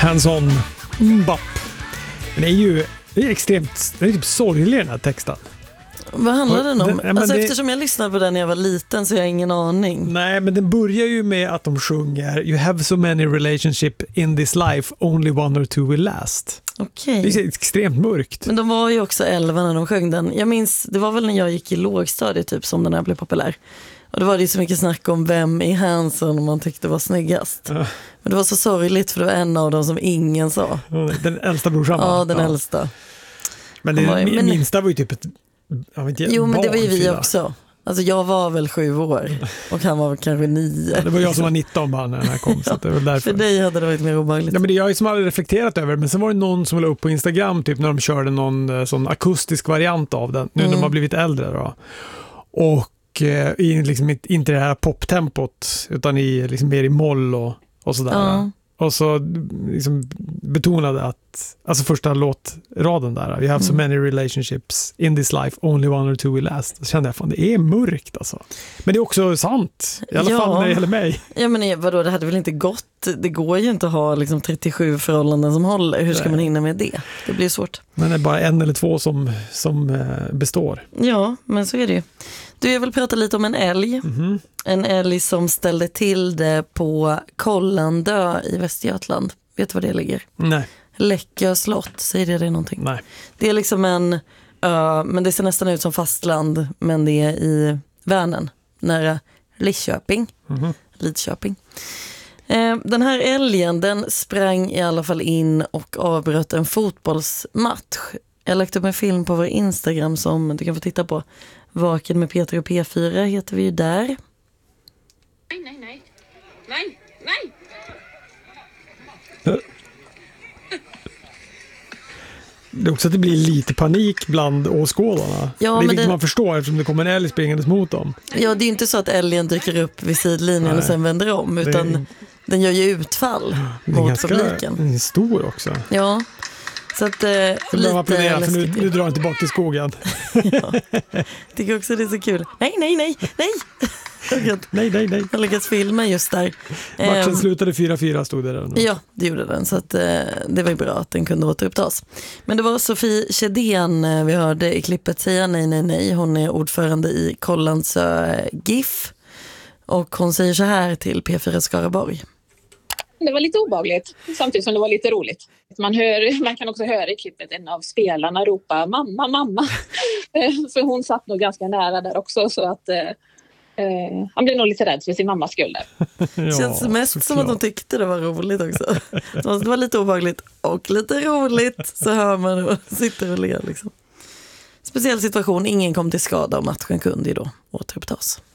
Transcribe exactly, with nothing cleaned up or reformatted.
Hands-on bap. Men det är ju det är extremt, det är typ sorglig den här texten. Vad handlar den om? Den, ja, alltså, det, eftersom jag lyssnade på den när jag var liten så har jag ingen aning. Nej, men den börjar ju med att de sjunger You have so many relationships in this life, only one or two will last. Okej. Det är extremt mörkt. Men de var ju också elva när de sjöng den. Jag minns, det var väl när jag gick i lågstadiet typ som den här blev populär. Och det var det så mycket snack om vem i Hanson man tyckte var snyggast. Uh. Men det var så sorgligt för det var en av dem som ingen sa. Den äldsta brorsan. Ja, den ja. äldsta. Men det var, men, minsta var ju typ ett jag vet inte, jo, men det var ju vi fyra. också. Alltså jag var väl sju år och han var kanske nio. Ja, det var jag som var nitton bara när den här kom. Så det var därför. För dig hade det varit mer obehagligt. Ja, men det jag som aldrig reflekterat över. Men sen var det någon som la upp på Instagram typ när de körde någon sån akustisk variant av den. Nu mm. när de har blivit äldre då. Och eh, i liksom inte det här poptempot utan i liksom mer i moll och, och sådär. Ja. Och så liksom betonade att alltså första låtraden där You have mm. so many relationships in this life, only one or two will last. Så kände jag fan, det är mörkt alltså. Men det är också sant. I alla ja. fall när det gäller mig. Ja, men vadå, det hade väl inte gått. Det går ju inte att ha liksom trettiosju förhållanden som håller. Hur ska Nej. man hinna med det? Det blir svårt. Men det är bara en eller två som, som består. Ja, men så är det ju. Du, jag vill prata lite om en älg. Mm-hmm. En älg som ställde till det på Kollandö i Västergötland. Vet du var det ligger? Nej. Läckö slott, säger det dig någonting? Nej. Det är liksom en ö, men det ser nästan ut som fastland, men det är i Vänern, nära Lidköping. Mm-hmm. Lidköping. Eh, den här älgen, den sprang i alla fall in och avbröt en fotbollsmatch. Jag lagt upp en film på vår Instagram som du kan få titta på. Vaken med Peter och P fyra heter vi ju där. Nej, nej, nej. Nej, nej. Det är också att det blir lite panik bland åskådarna. Ja, det är vilket det... man förstår eftersom det kommer en älg springandes mot dem. Ja, det är inte så att älgen dyker upp vid sidlinjen Nej. och sen vänder om. Utan är... den gör ju utfall mot ganska... publiken. Den är stor också. Ja. Så att, eh, så lite applådera, för nu, nu drar han tillbaka till skogen. Ja. Tycker också det är så kul. Nej, nej, nej, nej. nej, nej, nej. Jag lyckats filma just där. Matchen um, slutade fyra fyra stod det där. Ja, det gjorde den. Så att, eh, det var bra att den kunde återupptas. Men det var Sofie Kedén eh, vi hörde i klippet säga nej, nej, nej. Hon är ordförande i Kollandsö GIF. Och hon säger så här till P fyra Skaraborg. Det var lite obehagligt, samtidigt som det var lite roligt. Man, hör, man kan också höra i klippet en av spelarna ropa mamma, mamma. För hon satt nog ganska nära där också, så att eh, han blev nog lite rädd för sin mammas skull där. Det ja, känns mest som att de tyckte det var roligt också. Det var lite obehagligt och lite roligt, så hör man och sitter och ler liksom. Speciell situation, ingen kom till skada och matchen kunde ju då återupptas.